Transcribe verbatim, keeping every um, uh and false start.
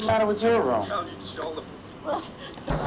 matter with your room? Well, you stole the